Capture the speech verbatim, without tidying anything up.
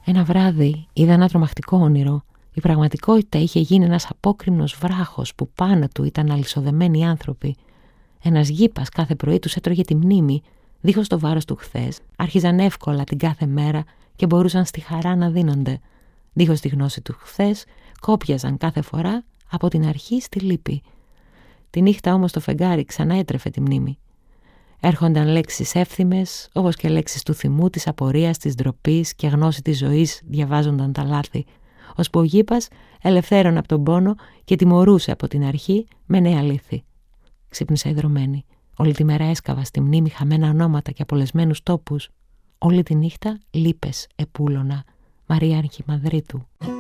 Ένα βράδυ είδα ένα τρομακτικό όνειρο. Η πραγματικότητα είχε γίνει ένας απόκρημνος βράχος που πάνω του ήταν αλυσοδεμένοι άνθρωποι. Ένας γήπας κάθε πρωί τους έτρωγε τη μνήμη, δίχως το βάρος του χθες, άρχιζαν εύκολα την κάθε μέρα και μπορούσαν στη χαρά να δίνονται. Δίχως τη γνώση του χθες, κόπιαζαν κάθε φορά από την αρχή στη λύπη. Τη νύχτα όμως το φεγγάρι ξανά έτρεφε τη μνήμη. Έρχονταν λέξεις εύθυμες, όπως και λέξεις του θυμού, της απορίας, της ντροπής και γνώση της ζωής διαβάζονταν τα λάθη, ώσπου ο γήπας ελευθέρωνε από τον πόνο και τιμωρούσε από την αρχή με νέα λύθη. Ξύπνησα ιδρωμένη. Όλη τη μέρα έσκαβα στη μνήμη χαμένα ονόματα και απολεσμένους τόπους. Όλη τη νύχτα λύπες επούλωνα. Μαρία Αρχιμανδρίτου.